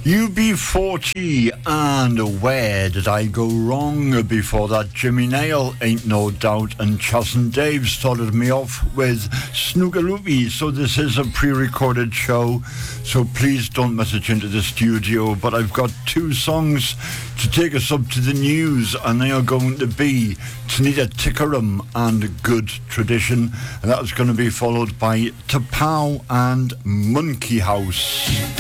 UB40 and Where Did I Go Wrong? Before that, Jimmy Nail, Ain't No Doubt, and Chas and Dave started me off with Snoogalooby. So this is a pre-recorded show, so please don't message into the studio, but I've got two songs to take us up to the news, and they are going to be Tanita Tikaram and Good Tradition, and that's going to be followed by Tapau and Monkey House.